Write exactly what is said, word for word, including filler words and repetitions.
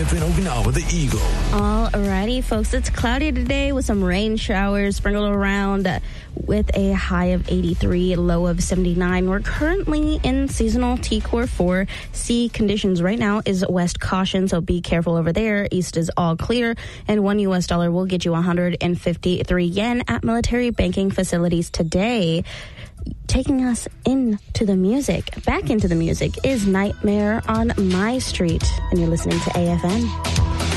F N Okinawa, the Eagle. Alrighty, folks. It's cloudy today with some rain showers sprinkled around with a high of eighty-three, low of seventy-nine. We're currently in seasonal T Core four. C conditions right now is west caution, so be careful over there. East is all clear, and one U S dollar will get you one hundred fifty-three yen at military banking facilities today. Taking us into the music, back into the music, is Nightmare on My Street, and you're listening to A F N.